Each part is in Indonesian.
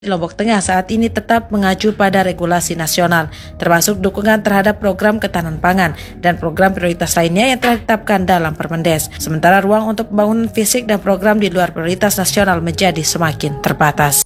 Di Lombok Tengah saat ini tetap mengacu pada regulasi nasional, termasuk dukungan terhadap program ketahanan pangan dan program prioritas lainnya yang telah ditetapkan dalam Permendes. Sementara ruang untuk pembangunan fisik dan program di luar prioritas nasional menjadi semakin terbatas.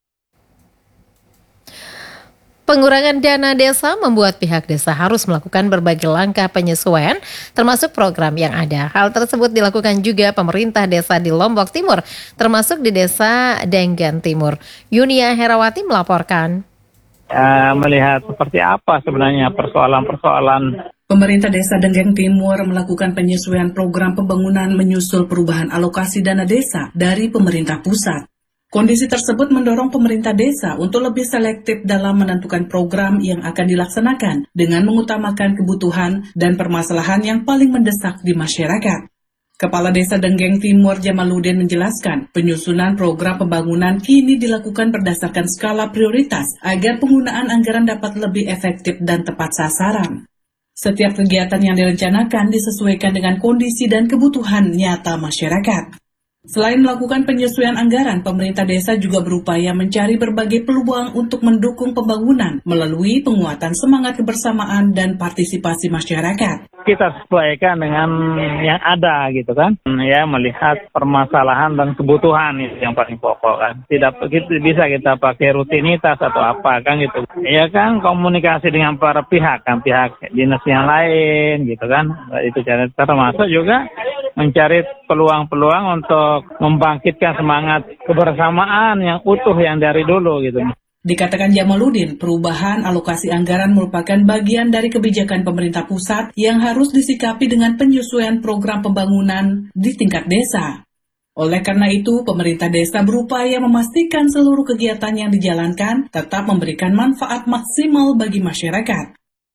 Pengurangan dana desa membuat pihak desa harus melakukan berbagai langkah penyesuaian, termasuk program yang ada. Hal tersebut dilakukan juga pemerintah desa di Lombok Timur, termasuk di desa Denggan Timur. Yunia Herawati melaporkan. Melihat seperti apa sebenarnya persoalan-persoalan. Pemerintah Desa Denggan Timur melakukan penyesuaian program pembangunan menyusul perubahan alokasi dana desa dari pemerintah pusat. Kondisi tersebut mendorong pemerintah desa untuk lebih selektif dalam menentukan program yang akan dilaksanakan dengan mengutamakan kebutuhan dan permasalahan yang paling mendesak di masyarakat. Kepala Desa Denggan Timur Jamaluddin menjelaskan, penyusunan program pembangunan kini dilakukan berdasarkan skala prioritas agar penggunaan anggaran dapat lebih efektif dan tepat sasaran. Setiap kegiatan yang direncanakan disesuaikan dengan kondisi dan kebutuhan nyata masyarakat. Selain melakukan penyesuaian anggaran, pemerintah desa juga berupaya mencari berbagai peluang untuk mendukung pembangunan melalui penguatan semangat kebersamaan dan partisipasi masyarakat. Kita sesuaikan dengan yang ada gitu kan. Ya, melihat permasalahan dan kebutuhan itu yang paling pokok kan. Tidak bisa kita pakai rutinitas atau apa kan gitu. Ya kan, komunikasi dengan para pihak kan, pihak dinas yang lain gitu kan. Itu cara termasuk juga mencari peluang-peluang untuk membangkitkan semangat kebersamaan yang utuh yang dari dulu gitu. Dikatakan Jamaluddin, perubahan alokasi anggaran merupakan bagian dari kebijakan pemerintah pusat yang harus disikapi dengan penyesuaian program pembangunan di tingkat desa. Oleh karena itu, pemerintah desa berupaya memastikan seluruh kegiatan yang dijalankan tetap memberikan manfaat maksimal bagi masyarakat.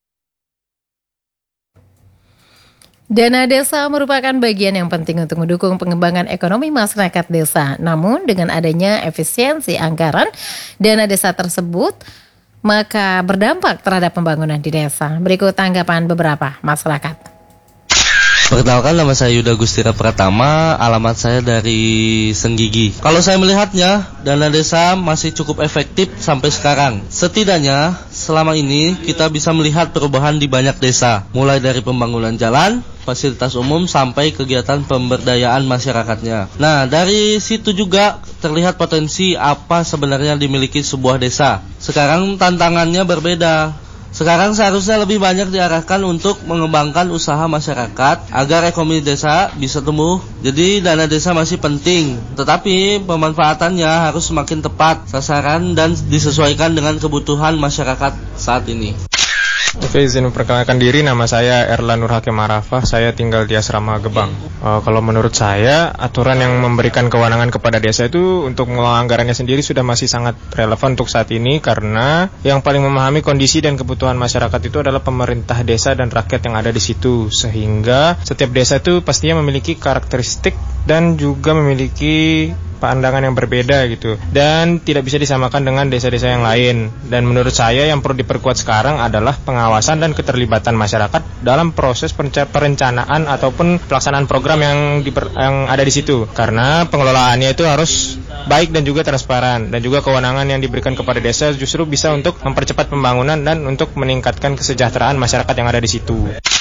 Dana desa merupakan bagian yang penting untuk mendukung pengembangan ekonomi masyarakat desa. Namun dengan adanya efisiensi anggaran dana desa tersebut, maka berdampak terhadap pembangunan di desa. Berikut tanggapan beberapa masyarakat. Perkenalkan, nama saya Yuda Gustira Pratama, alamat saya dari Senggigi. Kalau saya melihatnya, dana desa masih cukup efektif sampai sekarang. Setidaknya, selama ini kita bisa melihat perubahan di banyak desa, mulai dari pembangunan jalan, fasilitas umum, sampai kegiatan pemberdayaan masyarakatnya. Nah, dari situ juga terlihat potensi apa sebenarnya dimiliki sebuah desa. Sekarang tantangannya berbeda. Sekarang seharusnya lebih banyak diarahkan untuk mengembangkan usaha masyarakat agar ekonomi desa bisa tumbuh. Jadi dana desa masih penting, tetapi pemanfaatannya harus semakin tepat sasaran dan disesuaikan dengan kebutuhan masyarakat saat ini. Oke, izin memperkenalkan diri, nama saya Erlan Nur Hakim Arafah, saya tinggal di Asrama Gebang. Kalau menurut saya, aturan yang memberikan kewenangan kepada desa itu untuk mengelola anggarannya sendiri sudah masih sangat relevan untuk saat ini, karena yang paling memahami kondisi dan kebutuhan masyarakat itu adalah pemerintah desa dan rakyat yang ada di situ. Sehingga setiap desa itu pastinya memiliki karakteristik dan juga memiliki pandangan yang berbeda gitu, dan tidak bisa disamakan dengan desa-desa yang lain. Dan menurut saya yang perlu diperkuat sekarang adalah pengawasan dan keterlibatan masyarakat dalam proses perencanaan ataupun pelaksanaan program yang ada di situ, karena pengelolaannya itu harus baik dan juga transparan, dan juga kewenangan yang diberikan kepada desa justru bisa untuk mempercepat pembangunan dan untuk meningkatkan kesejahteraan masyarakat yang ada di situ.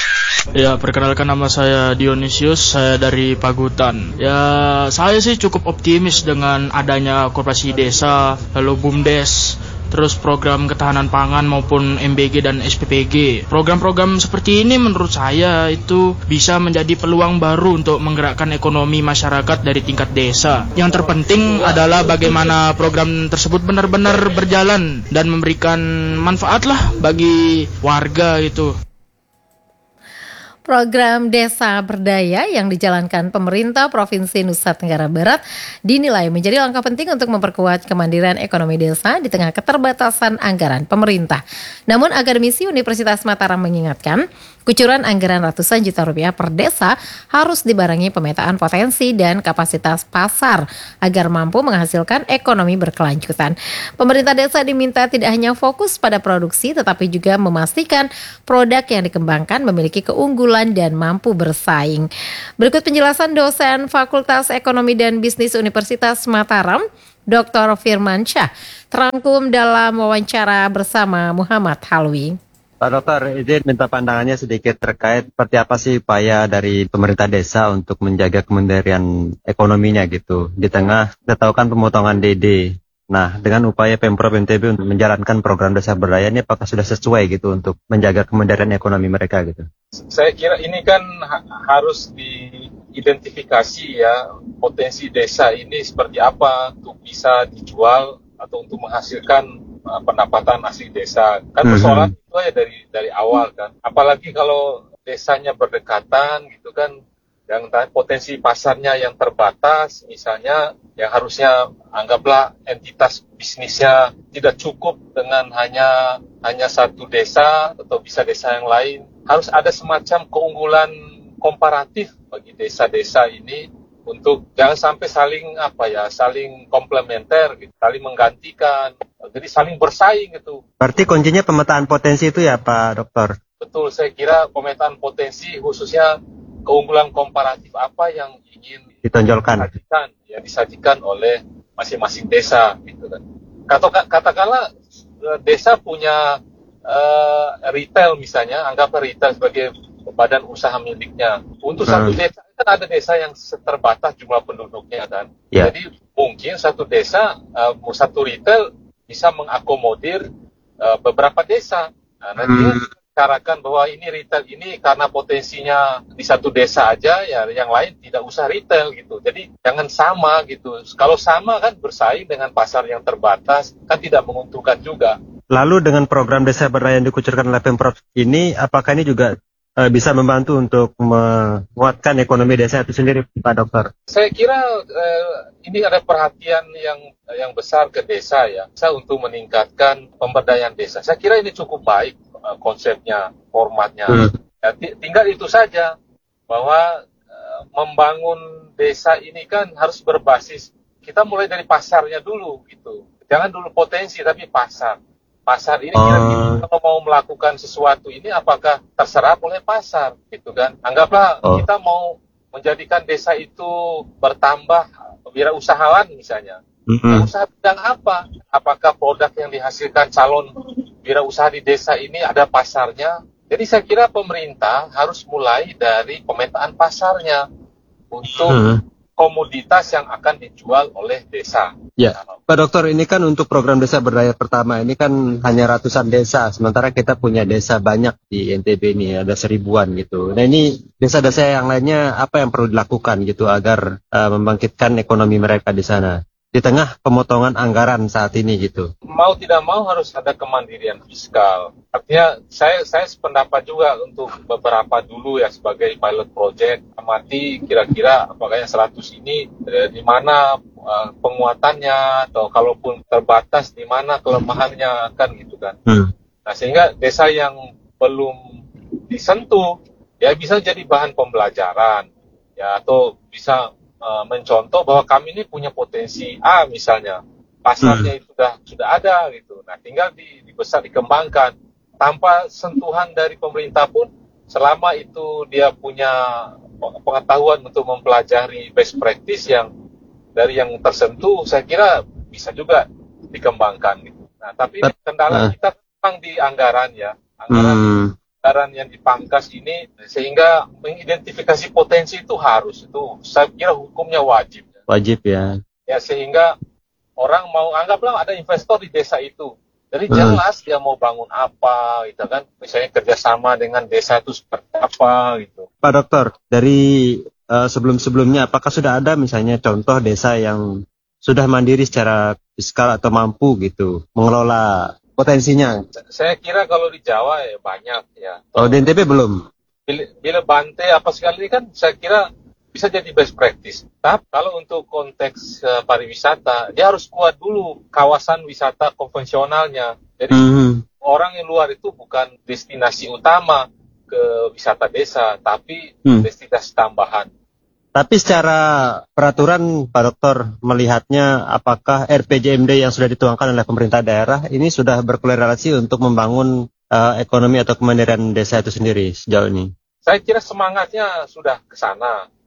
Ya, perkenalkan, nama saya Dionysius, saya dari Pagutan. Ya, saya sih cukup optimis dengan adanya koperasi desa, lalu BUMDes, terus program ketahanan pangan maupun MBG dan SPPG. Program-program seperti ini menurut saya itu bisa menjadi peluang baru untuk menggerakkan ekonomi masyarakat dari tingkat desa. Yang terpenting adalah bagaimana program tersebut benar-benar berjalan dan memberikan manfaat lah bagi warga itu. Program Desa Berdaya yang dijalankan pemerintah Provinsi Nusa Tenggara Barat dinilai menjadi langkah penting untuk memperkuat kemandirian ekonomi desa di tengah keterbatasan anggaran pemerintah. Namun akademisi Universitas Mataram mengingatkan, kucuran anggaran ratusan juta rupiah per desa harus dibarengi pemetaan potensi dan kapasitas pasar agar mampu menghasilkan ekonomi berkelanjutan. Pemerintah desa diminta tidak hanya fokus pada produksi tetapi juga memastikan produk yang dikembangkan memiliki keunggulan dan mampu bersaing. Berikut penjelasan dosen Fakultas Ekonomi dan Bisnis Universitas Mataram, Dr. Firmansyah terangkum dalam wawancara bersama Muhammad Halwi. Pak Dokter, izin minta pandangannya sedikit terkait seperti apa sih upaya dari pemerintah desa untuk menjaga kemandirian ekonominya gitu. Di tengah kita tahu kan pemotongan DD. Nah, dengan upaya Pemprov NTB untuk menjalankan program desa berdaya ini apakah sudah sesuai gitu untuk menjaga kemandirian ekonomi mereka gitu? Saya kira ini kan harus diidentifikasi ya potensi desa ini seperti apa untuk bisa dijual atau untuk menghasilkan pendapatan asli desa. Kan persoalan itu ya dari awal kan. Apalagi kalau desanya berdekatan gitu kan, yang potensi pasarnya yang terbatas misalnya, yang harusnya anggaplah entitas bisnisnya tidak cukup dengan hanya satu desa atau bisa desa yang lain. Harus ada semacam keunggulan komparatif bagi desa-desa ini untuk jangan sampai saling komplementer gitu, saling menggantikan, jadi saling bersaing gitu. Berarti kuncinya pemetaan potensi itu ya Pak Dokter? Betul, saya kira pemetaan potensi khususnya keunggulan komparatif apa yang ingin disajikan oleh masing-masing desa gitu kan. Katakanlah desa punya retail misalnya, anggap retail sebagai badan usaha miliknya. Untuk satu desa kan ada desa yang terbatas jumlah penduduknya kan. Yeah. Jadi mungkin satu desa, satu retail bisa mengakomodir beberapa desa. Nah, nanti bicarakan bahwa ini retail ini karena potensinya di satu desa aja, ya yang lain tidak usah retail gitu. Jadi jangan sama gitu. Kalau sama kan bersaing dengan pasar yang terbatas, kan tidak menguntungkan juga. Lalu dengan program desa berdaya yang dikucurkan oleh Pemprov ini, apakah ini juga bisa membantu untuk menguatkan ekonomi desa itu sendiri, Pak Dokter? Saya kira ini ada perhatian yang besar ke desa ya, untuk meningkatkan pemberdayaan desa. Saya kira ini cukup baik konsepnya, formatnya. Ya, tinggal itu saja bahwa membangun desa ini kan harus berbasis, kita mulai dari pasarnya dulu gitu. Jangan dulu potensi tapi pasar. Pasar ini kira-kira kalau mau melakukan sesuatu ini apakah terserap oleh pasar gitu kan. Anggaplah kita mau menjadikan desa itu bertambah wirausahawan misalnya. Usaha bidang apa? Apakah produk yang dihasilkan calon wirausaha di desa ini ada pasarnya? Jadi saya kira pemerintah harus mulai dari pemetaan pasarnya untuk komoditas yang akan dijual oleh desa. Ya, Pak Dokter, ini kan untuk program desa berdaya pertama ini kan hanya ratusan desa, sementara kita punya desa banyak di NTB ini, ada 1000-an gitu. Nah ini desa-desa yang lainnya apa yang perlu dilakukan gitu agar membangkitkan ekonomi mereka di sana di tengah pemotongan anggaran saat ini gitu? Mau tidak mau harus ada kemandirian fiskal. Artinya saya sependapat juga untuk beberapa dulu ya sebagai pilot project, amati kira-kira apakah yang 100 ini di mana penguatannya, atau kalaupun terbatas di mana kelemahannya kan gitu kan. Nah sehingga desa yang belum disentuh ya bisa jadi bahan pembelajaran ya, atau bisa mencontoh bahwa kami ini punya potensi A misalnya, pasarnya itu sudah ada gitu. Nah tinggal dibesar dikembangkan tanpa sentuhan dari pemerintah pun, selama itu dia punya pengetahuan untuk mempelajari best practice yang dari yang tersentuh, saya kira bisa juga dikembangkan gitu. Nah tapi kendala kita memang di anggaran ya, anggaran yang dipangkas ini, sehingga mengidentifikasi potensi itu saya kira hukumnya wajib ya. Ya sehingga orang mau, anggaplah ada investor di desa itu, jadi jelas dia mau bangun apa gitu kan, misalnya kerjasama dengan desa itu seperti apa gitu. Pak Dokter, dari sebelum-sebelumnya apakah sudah ada misalnya contoh desa yang sudah mandiri secara fiskal atau mampu gitu mengelola potensinya? Saya kira kalau di Jawa ya banyak ya. Oh, di NTB belum? Bila Bante apa sekali kan saya kira bisa jadi best practice. Tapi kalau untuk konteks pariwisata, dia harus kuat dulu kawasan wisata konvensionalnya. Jadi orang yang luar itu bukan destinasi utama ke wisata desa, tapi destinasi tambahan. Tapi secara peraturan Pak Dokter melihatnya, apakah RPJMD yang sudah dituangkan oleh pemerintah daerah ini sudah berkorelasi untuk membangun ekonomi atau kemandirian desa itu sendiri sejauh ini? Saya kira semangatnya sudah ke sana.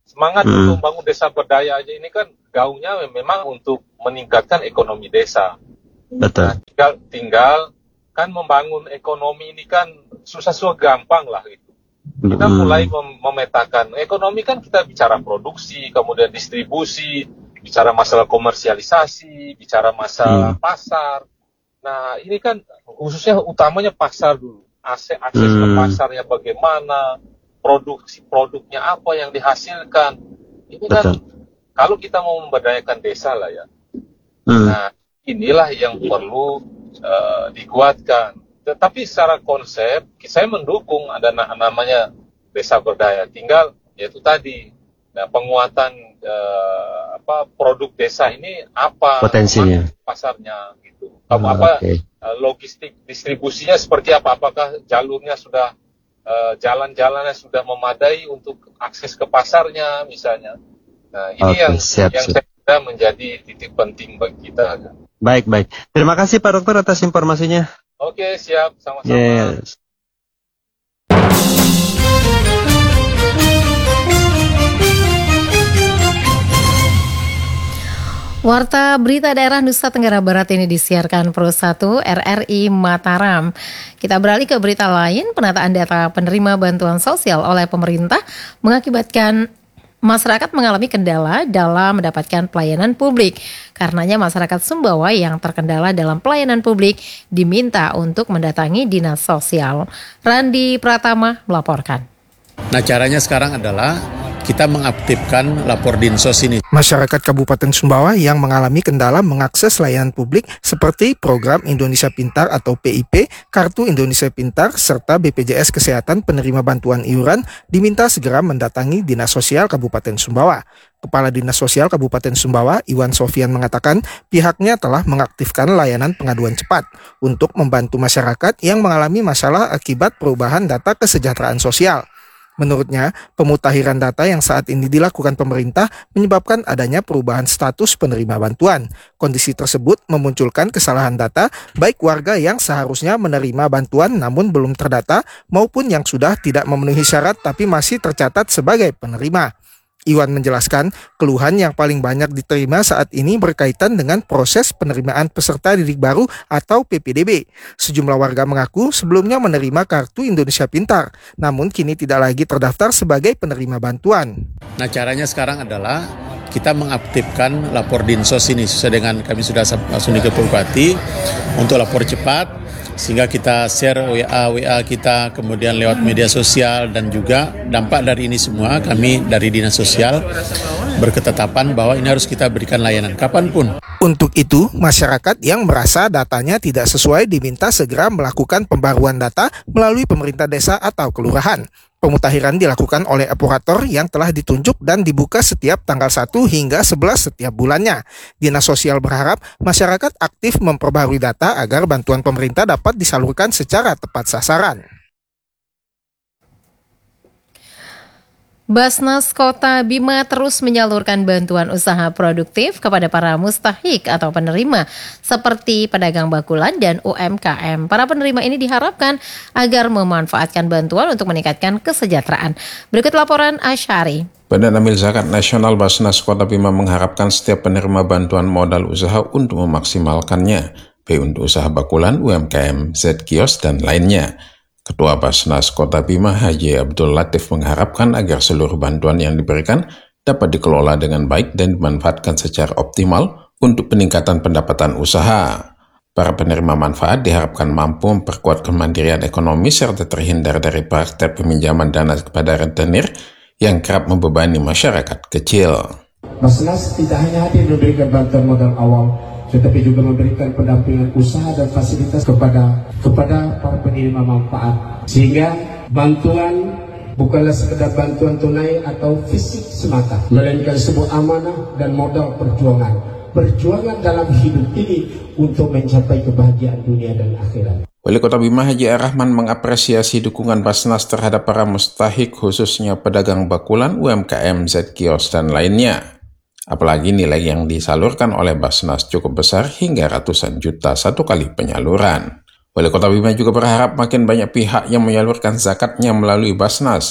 Semangat untuk membangun desa berdaya aja ini kan gaungnya memang untuk meningkatkan ekonomi desa. Betul. Nah, tinggal kan membangun ekonomi ini kan susah-susah gampang lah gitu. Kita mulai memetakan ekonomi kan kita bicara produksi, kemudian distribusi, bicara masalah komersialisasi, bicara masalah pasar. Nah ini kan khususnya utamanya pasar dulu. Akses ke pasarnya bagaimana, produknya apa yang dihasilkan. Ini kan kalau kita mau memberdayakan desa lah ya. Nah inilah yang perlu dikuatkan. Tetapi secara konsep saya mendukung ada namanya desa berdaya. Tinggal yaitu tadi penguatan produk desa ini apa potensinya, pasarnya gitu. Logistik distribusinya seperti apa? Apakah jalurnya sudah jalan-jalannya sudah memadai untuk akses ke pasarnya misalnya. Nah, ini yang saya kira menjadi titik penting bagi kita. Baik. Terima kasih Pak Dokter atas informasinya. Oke, siap. Sama-sama. Yes. Warta Berita Daerah Nusa Tenggara Barat ini disiarkan Pro 1 RRI Mataram. Kita beralih ke berita lain, penataan data penerima bantuan sosial oleh pemerintah mengakibatkan masyarakat mengalami kendala dalam mendapatkan pelayanan publik. Karenanya masyarakat Sumbawa yang terkendala dalam pelayanan publik diminta untuk mendatangi dinas sosial. Randi Pratama melaporkan. Nah, caranya sekarang adalah kita mengaktifkan lapor dinsos ini. Masyarakat Kabupaten Sumbawa yang mengalami kendala mengakses layanan publik seperti program Indonesia Pintar atau PIP, Kartu Indonesia Pintar, serta BPJS Kesehatan penerima bantuan iuran diminta segera mendatangi Dinas Sosial Kabupaten Sumbawa. Kepala Dinas Sosial Kabupaten Sumbawa, Iwan Sofian mengatakan pihaknya telah mengaktifkan layanan pengaduan cepat untuk membantu masyarakat yang mengalami masalah akibat perubahan data kesejahteraan sosial. Menurutnya, pemutahiran data yang saat ini dilakukan pemerintah menyebabkan adanya perubahan status penerima bantuan. Kondisi tersebut memunculkan kesalahan data, baik warga yang seharusnya menerima bantuan namun belum terdata, maupun yang sudah tidak memenuhi syarat tapi masih tercatat sebagai penerima. Iwan menjelaskan, keluhan yang paling banyak diterima saat ini berkaitan dengan proses penerimaan peserta didik baru atau PPDB. Sejumlah warga mengaku sebelumnya menerima Kartu Indonesia Pintar, namun kini tidak lagi terdaftar sebagai penerima bantuan. Nah, caranya sekarang adalah kita mengaktifkan lapor dinsos ini sesuai dengan kami sudah langsung ke Bupati untuk lapor cepat, sehingga kita share WA kita, kemudian lewat media sosial, dan juga dampak dari ini semua kami dari Dinas Sosial berketetapan bahwa ini harus kita berikan layanan kapanpun. Untuk itu, masyarakat yang merasa datanya tidak sesuai diminta segera melakukan pembaruan data melalui pemerintah desa atau kelurahan. Pemutahiran dilakukan oleh operator yang telah ditunjuk dan dibuka setiap tanggal 1 hingga 11 setiap bulannya. Dinas Sosial berharap masyarakat aktif memperbarui data agar bantuan pemerintah dapat disalurkan secara tepat sasaran. Basnas Kota Bima terus menyalurkan bantuan usaha produktif kepada para mustahik atau penerima seperti pedagang bakulan dan UMKM. Para penerima ini diharapkan agar memanfaatkan bantuan untuk meningkatkan kesejahteraan. Berikut laporan Asyari. Badan Amil Zakat Nasional Basnas Kota Bima mengharapkan setiap penerima bantuan modal usaha untuk memaksimalkannya, baik untuk usaha bakulan, UMKM, Z-Kios, dan lainnya. Ketua Basnas Kota Bima Haji Abdul Latif mengharapkan agar seluruh bantuan yang diberikan dapat dikelola dengan baik dan dimanfaatkan secara optimal untuk peningkatan pendapatan usaha. Para penerima manfaat diharapkan mampu memperkuat kemandirian ekonomi serta terhindar dari praktek peminjaman dana kepada rentenir yang kerap membebani masyarakat kecil. Basnas tidak hanya hadir memberikan bantuan modal awal, tetapi juga memberikan pendampingan usaha dan fasilitas kepada para penerima manfaat, sehingga bantuan bukanlah sekedar bantuan tunai atau fisik semata, melainkan sebuah amanah dan modal perjuangan dalam hidup ini untuk mencapai kebahagiaan dunia dan akhirat. Wali Kota Bima Haji Ar-Rahman mengapresiasi dukungan Basnas terhadap para mustahik khususnya pedagang bakulan, UMKM, Z-Kios, dan lainnya. Apalagi nilai yang disalurkan oleh Basnas cukup besar hingga ratusan juta satu kali penyaluran. Wali Kota Bima juga berharap makin banyak pihak yang menyalurkan zakatnya melalui Basnas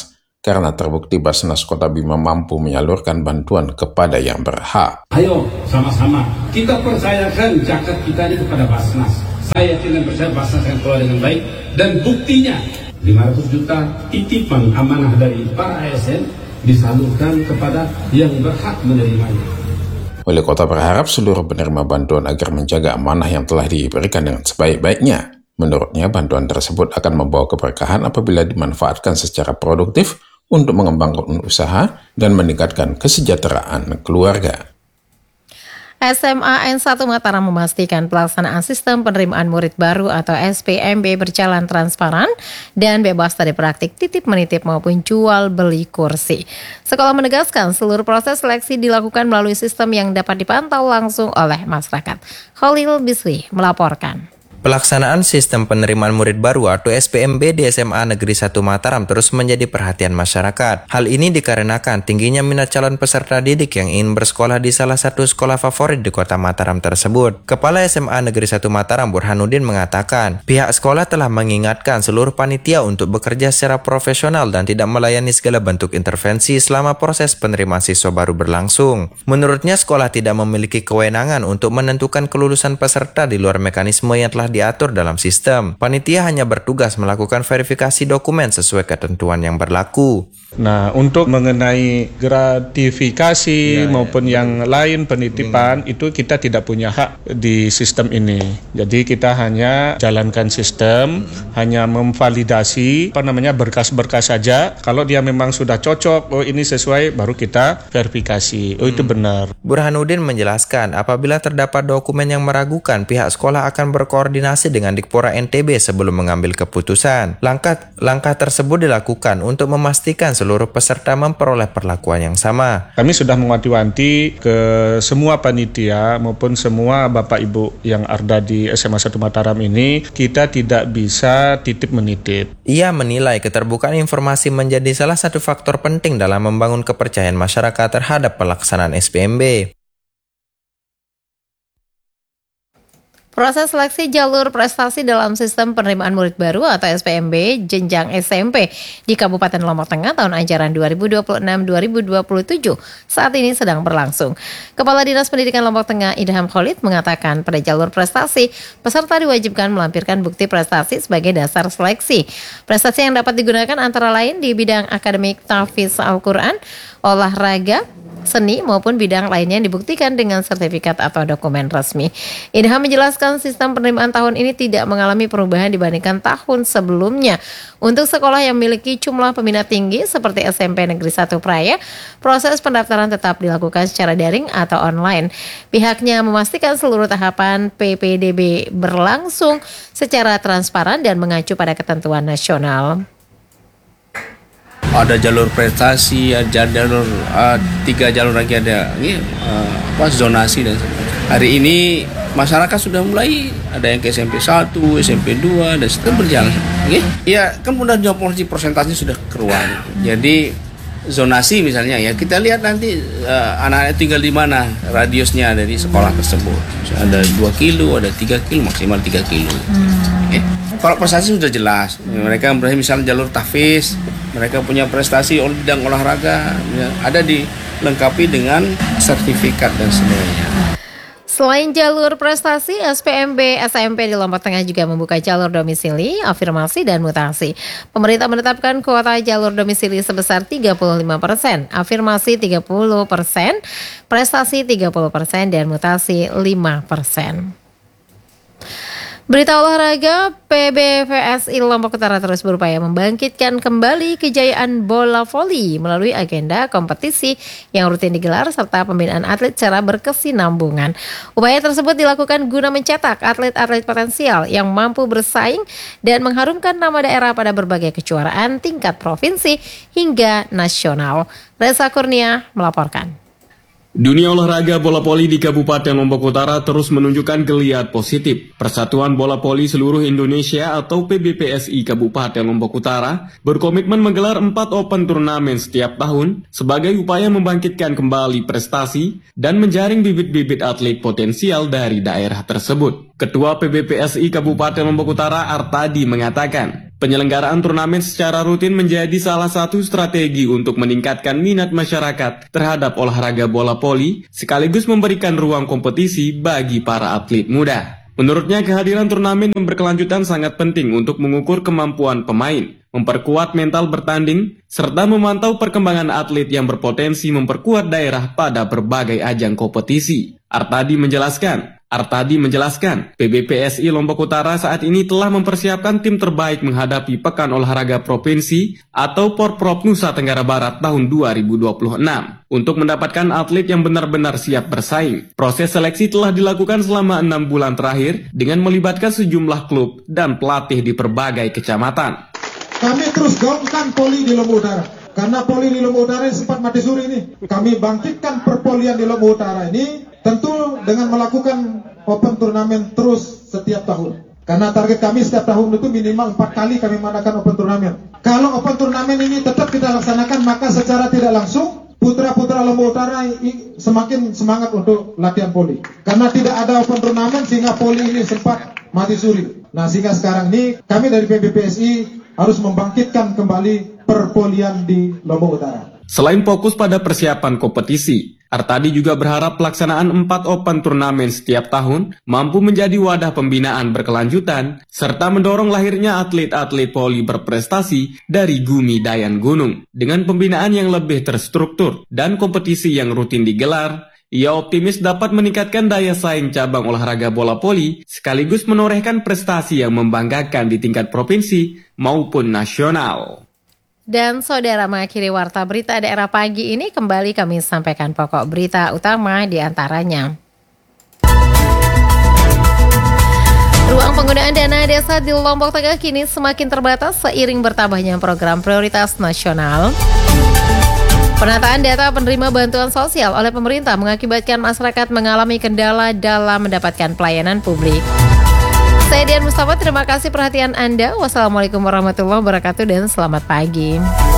karena terbukti Basnas Kota Bima mampu menyalurkan bantuan kepada yang berhak. Ayo sama-sama kita percayakan zakat kita ini kepada Basnas. Saya yakin dan percaya Basnas akan kelola dengan baik, dan buktinya 500 juta titipan amanah dari para ASN disalurkan kepada yang berhak menerimanya. Wali Kota berharap seluruh penerima bantuan agar menjaga amanah yang telah diberikan dengan sebaik-baiknya. Menurutnya, bantuan tersebut akan membawa keberkahan apabila dimanfaatkan secara produktif untuk mengembangkan usaha dan meningkatkan kesejahteraan keluarga. SMA N1 Mataram memastikan pelaksanaan sistem penerimaan murid baru atau SPMB berjalan transparan dan bebas dari praktik titip menitip maupun jual beli kursi. Sekolah menegaskan seluruh proses seleksi dilakukan melalui sistem yang dapat dipantau langsung oleh masyarakat. Khalil Bisri melaporkan. Pelaksanaan sistem penerimaan murid baru atau SPMB di SMA Negeri 1 Mataram terus menjadi perhatian masyarakat. Hal ini dikarenakan tingginya minat calon peserta didik yang ingin bersekolah di salah satu sekolah favorit di kota Mataram tersebut. Kepala SMA Negeri 1 Mataram Burhanuddin mengatakan, pihak sekolah telah mengingatkan seluruh panitia untuk bekerja secara profesional dan tidak melayani segala bentuk intervensi selama proses penerimaan siswa baru berlangsung. Menurutnya, sekolah tidak memiliki kewenangan untuk menentukan kelulusan peserta di luar mekanisme yang telah diatur dalam sistem. Panitia hanya bertugas melakukan verifikasi dokumen sesuai ketentuan yang berlaku. Nah, untuk mengenai gratifikasi maupun yang lain penitipan itu kita tidak punya hak di sistem ini. Jadi kita hanya jalankan sistem, hanya memvalidasi berkas-berkas saja. Kalau dia memang sudah cocok, oh ini sesuai, baru kita verifikasi. Oh itu benar. Burhanuddin menjelaskan apabila terdapat dokumen yang meragukan, pihak sekolah akan berkoordinasi dengan Dikpora NTB sebelum mengambil keputusan. Langkah tersebut dilakukan untuk memastikan seluruh peserta memperoleh perlakuan yang sama. Kami sudah mewanti-wanti ke semua panitia maupun semua Bapak Ibu yang ada di SMA 1 Mataram ini, kita tidak bisa titip menitip. Ia menilai keterbukaan informasi menjadi salah satu faktor penting dalam membangun kepercayaan masyarakat terhadap pelaksanaan SPMB. Proses seleksi jalur prestasi dalam sistem penerimaan murid baru atau SPMB jenjang SMP di Kabupaten Lombok Tengah tahun ajaran 2026-2027 saat ini sedang berlangsung. Kepala Dinas Pendidikan Lombok Tengah Idham Khalid mengatakan pada jalur prestasi, peserta diwajibkan melampirkan bukti prestasi sebagai dasar seleksi. Prestasi yang dapat digunakan antara lain di bidang akademik tahfiz Al-Quran, olahraga, seni maupun bidang lainnya yang dibuktikan dengan sertifikat atau dokumen resmi. Idham menjelaskan sistem penerimaan tahun ini tidak mengalami perubahan dibandingkan tahun sebelumnya. Untuk sekolah yang memiliki jumlah peminat tinggi seperti SMP Negeri 1 Praya, proses pendaftaran tetap dilakukan secara daring atau online. Pihaknya memastikan seluruh tahapan PPDB berlangsung secara transparan dan mengacu pada ketentuan nasional. Ada jalur prestasi, ada jalur 3 jalur lagi, ada zonasi dan sebagainya. Hari ini masyarakat sudah mulai ada yang ke SMP 1, SMP 2 dan seterusnya berjalan. Ya kan mudah jawab persentase sudah keluar. Jadi zonasi misalnya ya kita lihat nanti anak-anak tinggal di mana radiusnya dari sekolah tersebut. Ada 2 kilo, ada 3 kilo, maksimal 3 kilo. Kalau prestasi sudah jelas, mereka misalnya jalur tahfiz, mereka punya prestasi bidang olahraga, ada dilengkapi dengan sertifikat dan sebagainya. Selain jalur prestasi, SPMB SMP di Lombok Tengah juga membuka jalur domisili, afirmasi, dan mutasi. Pemerintah menetapkan kuota jalur domisili sebesar 35%, afirmasi 30%, prestasi 30%, dan mutasi 5%. Berita olahraga, PBVSI Lombok Utara terus berupaya membangkitkan kembali kejayaan bola voli melalui agenda kompetisi yang rutin digelar serta pembinaan atlet secara berkesinambungan. Upaya tersebut dilakukan guna mencetak atlet-atlet potensial yang mampu bersaing dan mengharumkan nama daerah pada berbagai kejuaraan tingkat provinsi hingga nasional. Reza Kurnia melaporkan. Dunia olahraga bola voli di Kabupaten Lombok Utara terus menunjukkan geliat positif. Persatuan Bola Voli Seluruh Indonesia atau PBPSI Kabupaten Lombok Utara berkomitmen menggelar 4 open turnamen setiap tahun sebagai upaya membangkitkan kembali prestasi dan menjaring bibit-bibit atlet potensial dari daerah tersebut. Ketua PBPSI Kabupaten Lombok Utara Artadi mengatakan, Penyelenggaraan turnamen secara rutin menjadi salah satu strategi untuk meningkatkan minat masyarakat terhadap olahraga bola voli, sekaligus memberikan ruang kompetisi bagi para atlet muda. Menurutnya, kehadiran turnamen yang berkelanjutan sangat penting untuk mengukur kemampuan pemain, memperkuat mental bertanding, serta memantau perkembangan atlet yang berpotensi memperkuat daerah pada berbagai ajang kompetisi. Artadi menjelaskan, PBPSI Lombok Utara saat ini telah mempersiapkan tim terbaik menghadapi Pekan Olahraga Provinsi atau Porprov Nusa Tenggara Barat tahun 2026. Untuk mendapatkan atlet yang benar-benar siap bersaing, proses seleksi telah dilakukan selama 6 bulan terakhir dengan melibatkan sejumlah klub dan pelatih di berbagai kecamatan. Kami terus gaungkan poli di Lombok Utara. Karena poli di Lombok Utara sempat mati suri ini. Kami bangkitkan perpolian di Lombok Utara ini tentu dengan melakukan open turnamen terus setiap tahun. Karena target kami setiap tahun itu minimal 4 kali kami mengadakan open turnamen. Kalau open turnamen ini tetap kita laksanakan, maka secara tidak langsung putra-putra Lombok Utara semakin semangat untuk latihan poli. Karena tidak ada open turnamen sehingga poli ini sempat mati suri. Nah, sehingga sekarang ini kami dari PBPSI harus membangkitkan kembali perpolian di Lombok Utara. Selain fokus pada persiapan kompetisi, Artadi juga berharap pelaksanaan 4 open turnamen setiap tahun mampu menjadi wadah pembinaan berkelanjutan, serta mendorong lahirnya atlet-atlet voli berprestasi dari Gumi Dayan Gunung. Dengan pembinaan yang lebih terstruktur dan kompetisi yang rutin digelar, ia optimis dapat meningkatkan daya saing cabang olahraga bola voli, sekaligus menorehkan prestasi yang membanggakan di tingkat provinsi maupun nasional. Dan saudara, mengakhiri Warta Berita Daerah pagi ini, kembali kami sampaikan pokok berita utama di antaranya. Ruang penggunaan dana desa di Lombok Tengah kini semakin terbatas seiring bertambahnya program prioritas nasional. Penataan data penerima bantuan sosial oleh pemerintah mengakibatkan masyarakat mengalami kendala dalam mendapatkan pelayanan publik. Saya Dian Mustafa, terima kasih perhatian Anda. Wassalamualaikum warahmatullahi wabarakatuh dan selamat pagi.